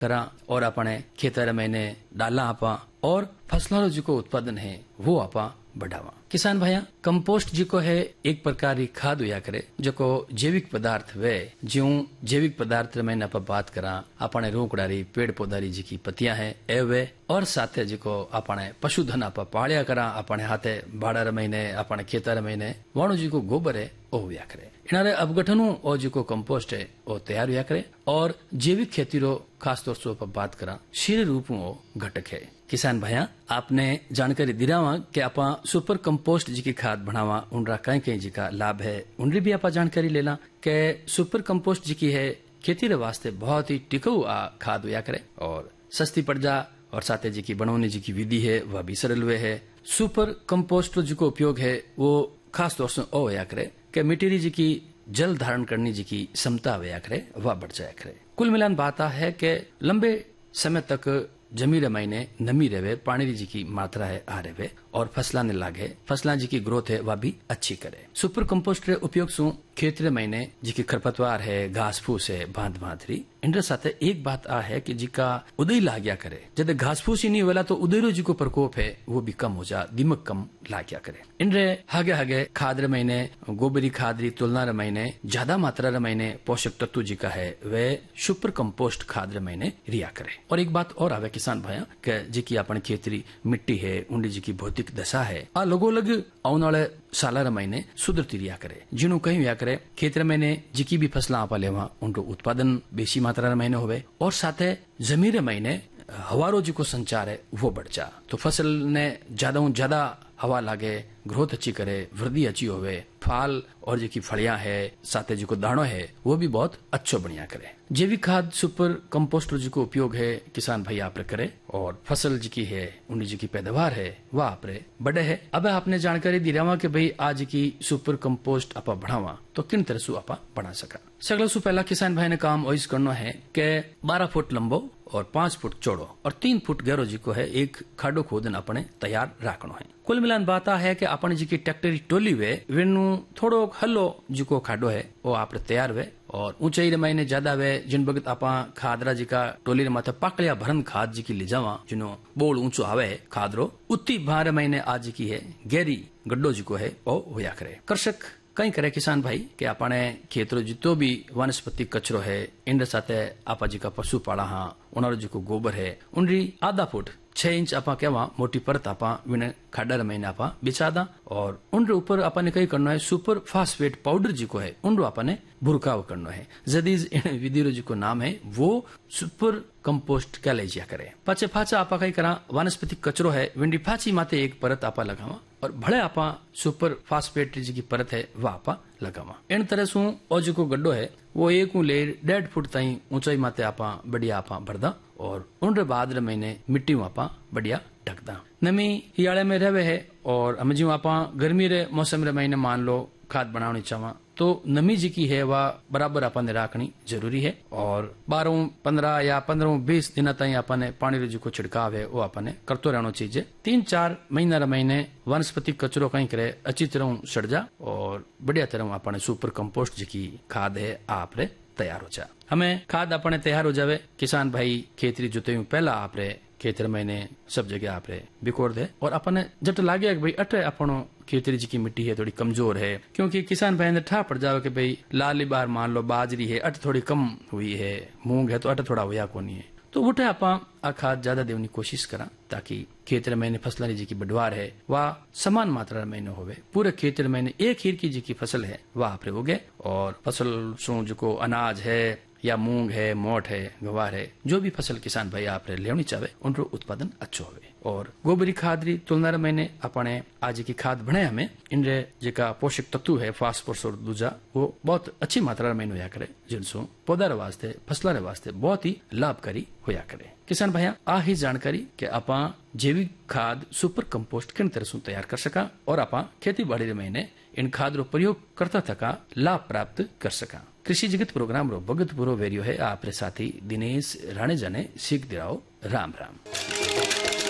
करा और अपने खेतर में ने डाला आपा और फसलों जो को उत्पादन है वो आपा बढ़ावा। किसान भाइया कंपोस्ट जी को है एक प्रकार की खाद हुआ करे जो को जैविक पदार्थ वे ज्यों जैविक पदार्थ में आप बात करा अपने रोकड़ारी पेड़ पौधारी जी की पत्तियां है ए वे और साथे जी को अपने पशुधन आप पालिया करा अपने हाथे बाड़ा महीने अपने खेतर महीने वाणु जी को गोबर है ओ हुआ करे इनारे अपगठनों और जो को कंपोस्ट है वो तैयार हुआ करे और जैविक खेती रो खास तौर से बात करा शीर रूप घटक है। किसान भाइया आपने जानकारी दिलावा कि आपा सुपर कंपोस्ट जी की खाद बनावा उनरा कई जी का लाभ है उनरी भी आपा जानकारी लेला कि सुपर कंपोस्ट जी की है खेती रे वास्ते बहुत ही टिकाऊ खाद हुआ करे और सस्ती पड़ जा और साथ जी की बनौने जी की विधि है वह भी सरल वे है। सुपर कंपोस्ट जी को उपयोग है वो खास तौर से ओ हुआ करे कि मिट्टी जी की जल धारण करने जी की क्षमता हुआ करे वह बढ़ जाया करे। कुल मिलान बात है कि लंबे समय तक जमीन महीने नमी रहे पानी जी की मात्रा है आ रहे और फसला ने लागे फसला जी की ग्रोथ है वह भी अच्छी करे। सुपर कंपोस्ट रे उपयोग सु खेत महीने जी की खरपतवार है घास फूस है भांत भांतरी इनके साथ एक बात आ है कि जी का उदय लाग्या करे जब घास फूस ही नहीं वाला तो उदयरो जी को प्रकोप है वो भी कम हो जा दिमक कम लाग्या करे। इनरे हागे हागे खाद रे महीने गोबरी खाद री तुलना रे महीने ज्यादा मात्रा रे महीने पोषक तत्व जी का है वे सुपर कंपोस्ट खाद रे महीने रिया करे। और एक बात और आवे किसान भाइया कि जी की अपने खेतरी मिट्टी है उंडी जी की भौतिक दशा है आ लगो लग आने वाले साल महीने सुधरती रिया करे जिन्हों कहीं हुआ करे खेतर महीने जी की भी फसला आपा लेवा उनको उत्पादन बेसी मात्रा महीने होवे और साथ जमीन महीने हवारो जी को संचार है वो बढ़ जा तो फसल ने ज्यादा हवा लागे ग्रोथ अच्छी करे वृद्धि अच्छी होवे फाल और जी की फलियां है साथ जी को दाणो है वो भी बहुत अच्छो बढ़िया करे। जैविक खाद सुपर कंपोस्ट जी को उपयोग है किसान भाई आप करे और फसल जी की है उन्हीं जी की पैदावार है वह आप बड़े है। अब आपने जानकारी दी रहा कि भाई आज की सुपर कंपोस्ट आप बढ़ावा तो किन तरह से आप बना सका सगल सु पहला किसान भाई ने काम ओइस करना है कि 12 फुट लंबो और 5 फुट चौड़ो और 3 फुट गहरो जी को है एक खाडो खोदन अपने तैयार रखना है। कुल मिलान बात है कि अपने जी की ट्रैक्टर टोली वे वेनु थोड़ो हल्लो जी को खाडो है वो आप तैयार वे और ऊंचाई रे महीने ज्यादा वे जिन बगत आपा खादरा जी का टोली रे माथे पाकलिया भरन खाद जी की ले जावा जिनो बोल ऊंचो आवे खादरो उतनी भार महीने आज की है गहरी गड्डो जी को है वो होया करे। कृषक कई करे किसान भाई के अपने खेतरो जितो भी वनस्पति कचरो है इन साथे आपा जी का पशु पाला हाँ उनारो जी को गोबर है उनरी आधा फुट 6 इंच आपा केवा मोटी परत आपा विने खाडर महीने आपा बिछादा और उनरे ऊपर आपा ने कई करना है सुपर फास्फेट पाउडर जी को है उनरो आपा ने भुरकाव करना है जदीज विधि जी को नाम है वो सुपर कंपोस्ट कैलेजिया करे। पाचे फाचा आपा कई करा वनस्पति कचरो है विंडी फाची माते एक परत आपा लगावा और भले आपा सुपर फास्फेट जी की परत है वह आपा लगावा। इन तरह सु ओज को गड्ढो है वो 1.5 फुट ताई ऊंचाई माते आपा बढ़िया आपा भरदा और उनरे बाद महीने मिट्टी आपा बढ़िया ढकदा। नमी हियाले में रहे है और हम जी आपा गर्मी रे मौसम रे महीने मान लो खाद बनानी चाहवा तो नमी जी की है वह बराबर अपन ने रखनी जरूरी है और 12-15 या 15-20 दिन ताई अपन पानी जी को छिड़काव है वो अपन करते रहना चाहिए। 3-4 महीने वनस्पति कचरो कहीं करे अच्छी तरह सड़ जा और बढ़िया तरह अपन सुपर कंपोस्ट जी की खाद है आप तैयार हो जा। हमें खाद अपने तैयार हो जावे किसान भाई खेतरी जुते पहला आप खेतर महीने सब जगह आप बिकोर दे और अपने जब तो लागे भाई अटे अपनो खेतरी जी की मिट्टी है थोड़ी कमजोर है क्योंकि किसान भाई ने ठा पड़ जावे कि भाई लाली बार मान लो बाजरी है अट थोड़ी कम हुई है मूंग है तो अट थोड़ा हुआ कोनी है तो उठे आप खाद ज्यादा देने की कोशिश करा ताकि खेतर महीने फसलानी जी की बढ़वार है वह समान मात्रा में होवे पूरे खेतर महीने एक हीर की जी की फसल है वह आप उगे और फसल सो जो अनाज है या मूंग है मोट है गवार है जो भी फसल किसान भाई आप लेनी चाहे उनको उत्पादन अच्छो होवे और गोबरी खाद री तुलना मैंने अपने आज की खाद बने हमें इन जेका पोषक तत्व है फास्फोरस और दूजा वो बहुत अच्छी मात्रा में होया करे जिनसो पौधा रे वास्ते फसला रे वास्ते बहुत ही लाभकारी होया करे। किसान भाई आ ही जानकारी के आपा जैविक खाद सुपर कंपोस्ट किन तरह से तैयार कर सका और आपा खेती बाड़ी रे महीने इन खाद रो प्रयोग करता थका लाभ प्राप्त कर सका। कृषि जगत प्रोग्राम रो भगत पुरो वेरियो है आप साथी दिनेश राणे जाने सीख दिराओ राम राम।